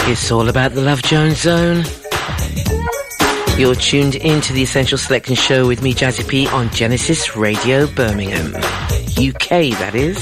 It's all about the Love Jones Zone. You're tuned into the Essential Selection Show with me, Jazzy P, on Genesis Radio Birmingham, UK, that is.